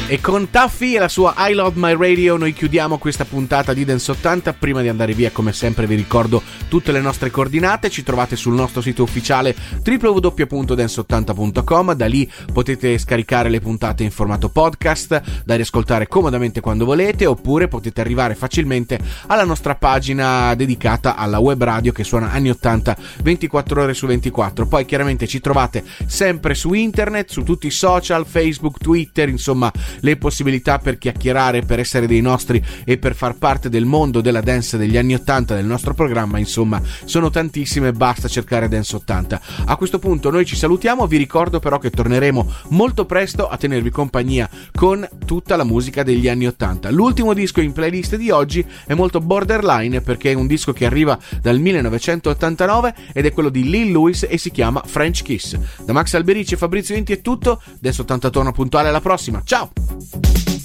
E con Tuffy e la sua I Love My Radio noi chiudiamo questa puntata di Dance 80. Prima di andare via, come sempre, vi ricordo tutte le nostre coordinate. Ci trovate sul nostro sito ufficiale www.dance80.com. Da lì potete scaricare le puntate in formato podcast da riascoltare comodamente quando volete, oppure potete arrivare facilmente alla nostra pagina dedicata alla web radio che suona anni 80 24 ore su 24. Poi chiaramente ci trovate sempre su internet, su tutti i social, Facebook, Twitter, insomma le possibilità per chiacchierare, per essere dei nostri e per far parte del mondo della dance degli anni 80 del nostro programma, insomma sono tantissime, basta cercare Dance 80. A questo punto noi ci salutiamo, vi ricordo però che torneremo molto presto a tenervi compagnia con tutta la musica degli anni 80. L'ultimo disco in playlist di oggi è molto borderline perché è un disco che arriva dal 1989 ed è quello di Lil Louis e si chiama French Kiss. Da Max Alberici e Fabrizio Inti è tutto, Dance 80 torna puntuale alla prossima, ciao!